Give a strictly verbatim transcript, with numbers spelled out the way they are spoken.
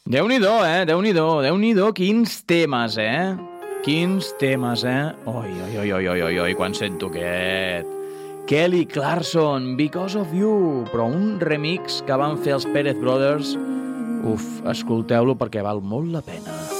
Déu-n'hi-do, eh? Déu-n'hi-do, Déu-n'hi-do, quins temes, eh? Quins temes, eh? Oi, oi, oi, oi, oi, oi, oi, quan sento aquest... Kelly Clarkson, Because of You, però un remix que van fer els Pérez Brothers. Uf, escolteu-lo perquè val molt la pena.